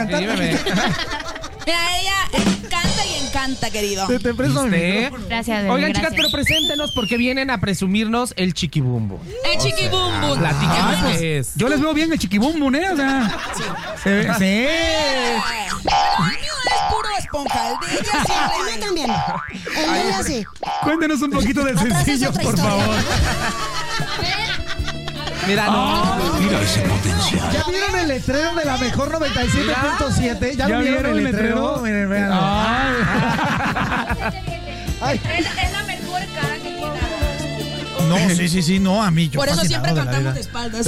cantar. Sí, bebé. Mira, ella canta y encanta, querido. Te presto mi micrófono. Gracias, bebé, Oigan, gracias. chicas, pero preséntenos porque vienen a presumirnos el chiquibumbo. El chiquibumbo. Platíquenos qué es. Yo les veo bien el chiquibumbo, ¿eh? O sea, se ve. Sí. El mío es puro esponja. El de ella sí El mío también. El de ella sí. Cuéntenos un poquito del Atrás es sencillo, otra por historia. favor. Mira, no. Mira ese potencial. ¿Ya vieron el letrero de la mejor 97.7? ¿Ya vieron el letrero? Miren, vean. Ay. Es la mejor cara que tiene. No, sí, no, a mí. Yo Por eso fascinado siempre de la cantamos vida. de espaldas.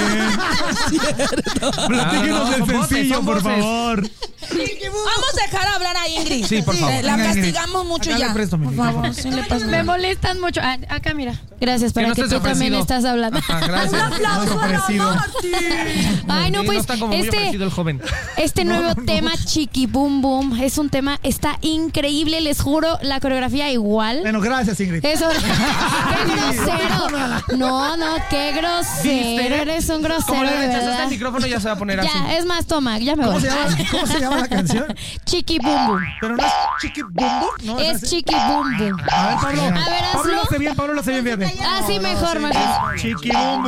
Platíquenos No, el son voces, sencillo, son por voces. favor. Vamos a dejar hablar a Ingrid. Sí, por favor. La Venga, Ingrid. castigamos mucho Acá ya. le presto mi Por micrófono. favor, sí le pasa. Me molestan mucho. Ah, acá, mira. Gracias, para no que estés tú también ofrecido. estás hablando. Ajá, gracias. Un aplauso a la ofrecido. Marti. Ay, no, Sí, pues, está como muy ofrecido el joven. este nuevo tema, Chiqui Boom Boom, es un tema, está increíble, les juro, la coreografía igual. Bueno, gracias, Ingrid. Eso, qué grosero. No, qué grosero. ¿Viste? Eres un grosero, Como le de rechazaste verdad. el micrófono, ya se va a poner así. Ya, es más, toma, ya me ¿Cómo voy. ¿Cómo se llama la canción? Chiqui Boom Boom. Pero no es chiquibumbo, ¿no? Es Chiqui Boom Boom. A ver, Pablo. A ver, Pablo hazlo. lo hace bien, Pablo lo hace bien, fíjate. Ah, sí, mejor. Chiquibumbo.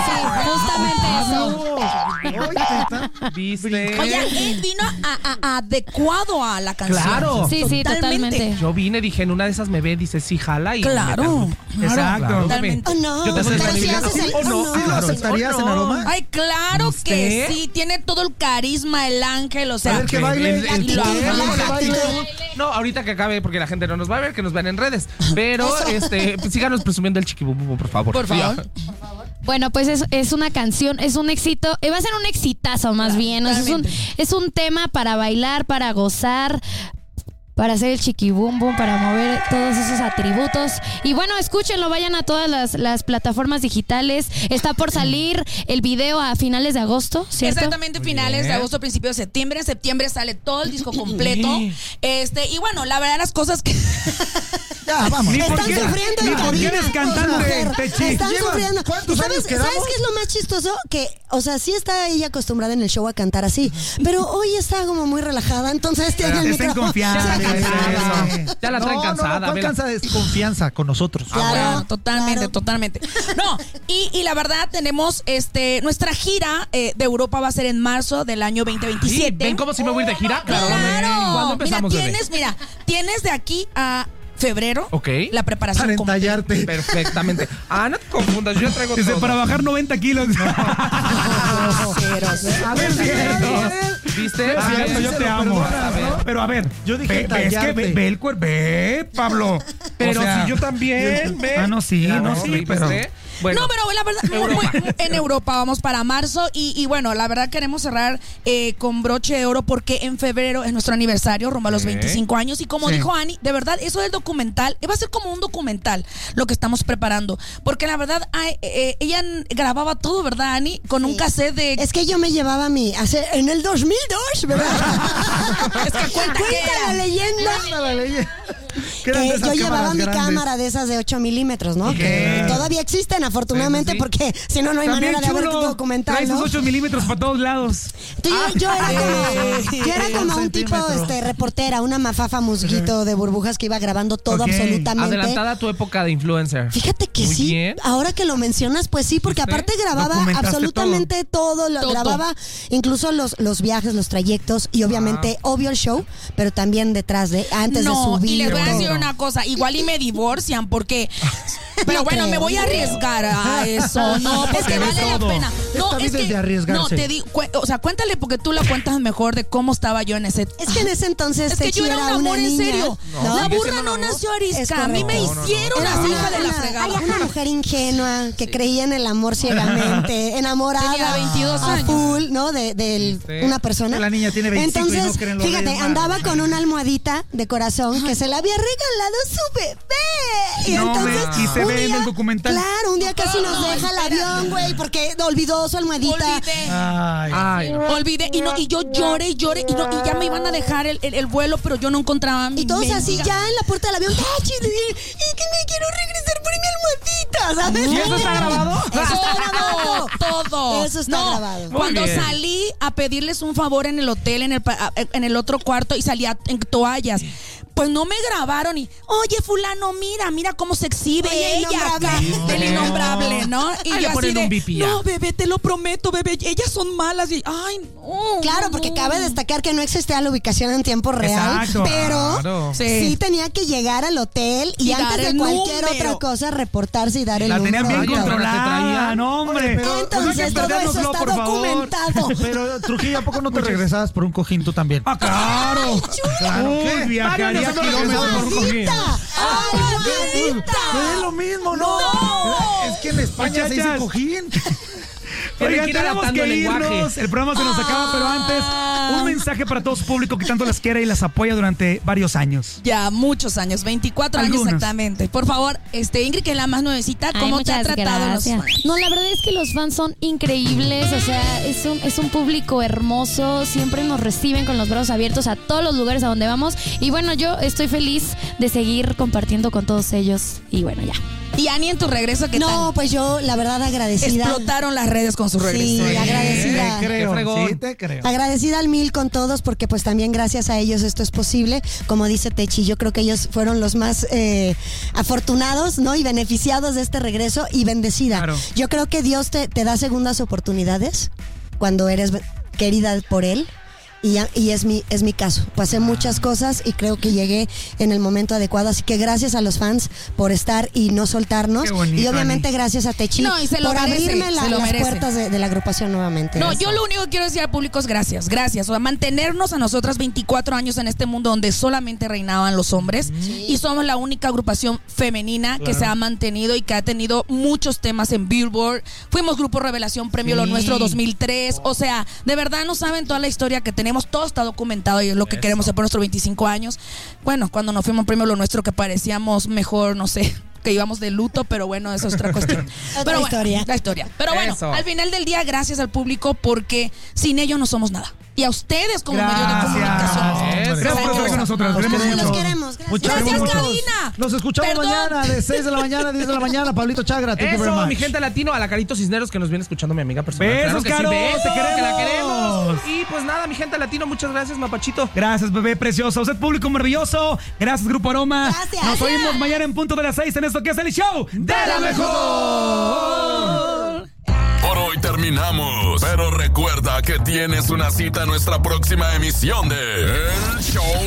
Ah, sí, justamente eso. ¿Viste? Oye, él vino adecuado a la canción. Claro. Sí, totalmente. Yo vine, dije, en una de esas me ve, dice, sí, jala y Claro. Exacto. Totalmente. Oh, no. Yo te Pero acepto si en haces el... ¿O no? oh, ¿Sí lo no. aceptarías en aroma? Ay, claro ¿Viste? que sí. Tiene todo el carisma, el ángel, o sea. A ver, que baile. la actitud, que la baile. actitud. No, ahorita que acabe, porque la gente no nos va a ver, que nos vean en redes. Pero, pues, síganos presumiendo el chiquibumbo, por favor. Por favor. Bueno, pues es una canción, es un éxito, va a ser un exitazo más bien. O sea, es un tema para bailar, para gozar, para hacer el chiquibum bum, para mover todos esos atributos. Y bueno, escúchenlo, vayan a todas las plataformas digitales. Está por salir el video a finales de agosto, ¿cierto? Exactamente, finales de agosto, principios de septiembre. En septiembre sale todo el disco completo. Y bueno, la verdad, las cosas que. Ya, vamos. Están sufriendo en Ni por qué cabina. eres cantante, Mujer, Techi. Están Lleva- sufriendo. ¿Cuántos ¿Y años sabes quedamos? qué es lo más chistoso? Que, o sea, sí está ella acostumbrada en el show a cantar así, pero hoy está como muy relajada, entonces tiene el Está en micrófono. confianza. Ya está cansada. eso. Ya la traen cansada, ¿cuál vela. cansada? Es confianza con nosotros. Claro. Bueno, totalmente, totalmente. No, y la verdad tenemos nuestra gira de Europa va a ser en marzo del año 2027. Sí, ¿ven cómo si me voy de gira? Claro. ¿Cuándo empezamos, bebé? Tienes de aquí a febrero Ok. la preparación Para completa. entallarte. Perfectamente. Ah, no te confundas, yo ya traigo Dice, todo. para bajar 90 kilos. A ver, ¿Viste? Es cierto, yo te amo. A ver. Pero a ver, Yo dije ve es que tallarte. ve el cuerpo, ve, Pablo. Pero O sea, si yo también, ve. Ah, no, sí, Claro, no, sí, ¿viste? pero... Bueno, No, pero la verdad, en Europa vamos para marzo y bueno, la verdad queremos cerrar con broche de oro porque en febrero es nuestro aniversario, rumbo a los 25 años y como Sí. dijo Ani, de verdad, eso del documental, va a ser como un documental lo que estamos preparando, porque la verdad, ella grababa todo, ¿verdad, Ani? Con un cassette de... Es que yo me llevaba en el 2002, ¿verdad? Es que cuenta la leyenda. ¿Qué eran de Que esas yo llevaba cámaras mi grandes? cámara de esas de 8 milímetros, ¿no? Que todavía existen, afortunadamente, Sí. porque si no, no hay También manera de ver chulo. documental, Trae sus ¿no? 8 milímetros para todos lados. Entonces, yo era como un tipo reportera, una mafafa musguito de burbujas que iba grabando todo Ok. absolutamente. adelantada a tu época de influencer. Fíjate que Muy sí, bien. ahora que lo mencionas, pues sí, porque ¿Viste? aparte grababa Documentaste absolutamente todo, Todo. grababa incluso los viajes, los trayectos y obviamente obvio el show, pero también detrás de, antes de No, subir. y les voy a todo. decir una cosa, igual y me divorcian porque... Pero No bueno, creo. me voy a arriesgar a eso, no, porque Se ve vale la todo. pena. No, Esta vida es de arriesgarse. No, te digo, o sea, cuéntale porque tú la cuentas mejor de cómo estaba yo en ese... Es que en ese entonces Es que Techi yo era un amor en niña, serio. ¿no? La sigue burra siendo no un amor. nació Es arisca. A mí me correcto. hicieron Era así, hija de la fregada. una mujer ingenua que creía en el amor ciegamente, enamorada Tenía 22 a años. full, ¿no? De ¿Viste? una persona. La niña tiene 25 y no Entonces, cree en los fíjate, Reyes andaba Magos. con una almohadita de corazón que se le había regalado su bebé. Y No, entonces, y se un ve en día- el documental. Claro, un día casi nos deja el avión, güey, porque olvidó su almohadita. Olvidé. Ay, no. Olvidé y yo lloré y ya me iban a dejar el vuelo, pero yo no encontraba mi Y todos así mendiga. ya en la puerta del avión, ¡Tachi! Y que me quiero regresar por mi almohadita. ¿sabes? ¿Y eso está grabado? Eso está grabado. Todo. Eso está grabado. Cuando Muy bien. salí a pedirles un favor en el hotel, en el otro cuarto, y salía en toallas. Pues no me grabaron y, oye, fulano, mira cómo se exhibe Oye, ella acá, innombrable. el innombrable, ¿no? Y Ahí le yo así ponen de, un bip y ya. no, bebé, te lo prometo, bebé, ellas son malas. Y, ay, no. Claro, porque cabe destacar que no existía la ubicación en tiempo real, Exacto. pero Claro. sí tenía que llegar al hotel y dar antes de el cualquier número. otra cosa reportarse y dar el La número. tenían bien Ay, ahora controlada, te traían. no, hombre. Pero- Entonces todo eso está documentado. Pero Trujillo, ¿a poco no te regresabas por un cojín tú también? ¡Ah, claro! Claro, Uy, ¿qué? viajaría Varios nos hemos kilómetros. regresado por un cojín. ¡Ay, maldita! Pues es lo mismo, ¿no? Es que en España se dice Muchachas. cojín. Tienen Oigan, que ir tenemos adaptando que el lenguaje. irnos. El programa se nos acaba, pero antes, un mensaje para todo su público que tanto las quiere y las apoya durante varios años. Ya, muchos años, 24 años Algunos. exactamente. Por favor, Ingrid, que es la más nuevecita, Ay, ¿cómo te ha muchas tratado los gracias. fans? No, la verdad es que los fans son increíbles, o sea, es un público hermoso, siempre nos reciben con los brazos abiertos a todos los lugares a donde vamos y bueno, yo estoy feliz de seguir compartiendo con todos ellos y bueno, ya. Y Ani, en tu regreso, ¿qué No, pues yo, la verdad, tal? agradecida. Explotaron las redes con su regreso. Sí, agradecida. Te creo, Qué fregón. sí te creo. Agradecida al mil con todos porque pues también gracias a ellos esto es posible. Como dice Techi, yo creo que ellos fueron los más afortunados, ¿no? Y beneficiados de este regreso y bendecida. Claro. Yo creo que Dios te da segundas oportunidades cuando eres querida por Él. Y es mi caso. Pasé muchas cosas y creo que llegué en el momento adecuado. Así que gracias a los fans por estar y no soltarnos. Qué bonito, y obviamente Ani. gracias a Techi No, y se lo por merece, abrirme se lo las merece. puertas de la agrupación nuevamente. No, Eso. yo lo único que quiero decir al público es gracias, gracias. O sea, mantenernos a nosotras 24 años en este mundo donde solamente reinaban los hombres y somos la única agrupación femenina que se ha mantenido y que ha tenido muchos temas en Billboard. Fuimos Grupo Revelación, Premio Lo Nuestro 2003. O sea, de verdad no saben toda la historia que tenemos. Todo está documentado y es lo que queremos hacer por nuestros 25 años. Bueno, cuando nos fuimos Premio Lo Nuestro que parecíamos mejor, no sé, que íbamos de luto, pero bueno, eso es otra cuestión. Pero bueno, historia. la historia. Pero bueno, Eso. al final del día, gracias al público porque sin ellos no somos nada. Y a ustedes como medio de comunicación. Eso. Gracias por estar con nosotros. Los Queremos queremos. mucho. Los queremos. Muchas Gracias, muchos. cabina. Nos escuchamos Perdón. mañana de 6 de la mañana a 10 de la mañana. Pablito Chagra, thank you very Eso, much. mi gente latino, a la Carito Cisneros que nos viene escuchando mi amiga personal. Besos, que sí, Caro, besos, te queremos. que la queremos. Y pues nada, mi gente latino, muchas gracias, Mapachito. Gracias, bebé precioso. Usted, público maravilloso. Gracias, Grupo Aroma. Gracias. Nos oímos mañana en punto de las 6 en esto que es el show de la mejor. Por hoy terminamos, pero recuerda que tienes una cita en nuestra próxima emisión de El Show